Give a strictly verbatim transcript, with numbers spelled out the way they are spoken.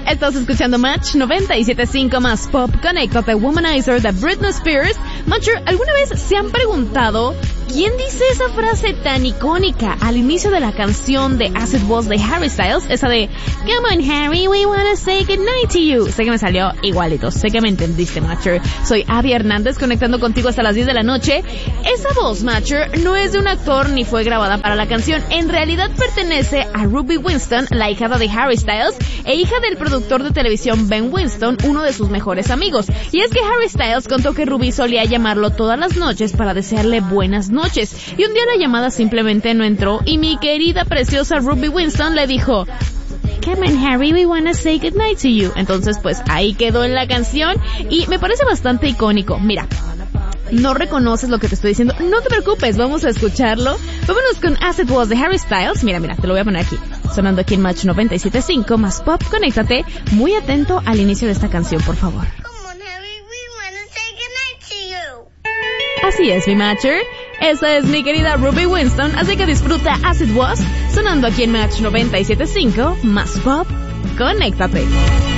Estás escuchando Match noventa y siete punto cinco más Pop. Conéctate, Womanizer de Britney Spears. Matcher, ¿alguna vez se han preguntado quién dice esa frase tan icónica al inicio de la canción de As It Was de Harry Styles? Esa de Come on Harry, we wanna say goodnight to you. Sé que me salió igualito, sé que me entendiste, Matcher. Soy Abby Hernández, conectando contigo hasta las diez de la noche. Esa voz, Matcher, no es de un actor ni fue grabada para la canción. En realidad pertenece a Ruby Winston, la hijada de Harry Styles e hija del productor de televisión Ben Winston, uno de sus mejores amigos. Y es que Harry Styles contó que Ruby solía llamarlo todas las noches para desearle buenas noches. Y un día la llamada simplemente no entró y mi querida preciosa Ruby Winston le dijo Come on Harry, we wanna say goodnight to you. Entonces pues ahí quedó en la canción y me parece bastante icónico. Mira, no reconoces lo que te estoy diciendo, no te preocupes, vamos a escucharlo. Vámonos con As It Was de Harry Styles. Mira, mira, te lo voy a poner aquí, sonando aquí en Match noventa y siete punto cinco más Pop. Conéctate, muy atento al inicio de esta canción, por favor. Así es, mi Matcher. Esa es mi querida Ruby Winston, así que disfruta As It Was, sonando aquí en Match noventa y siete punto cinco más Pop. Conéctate.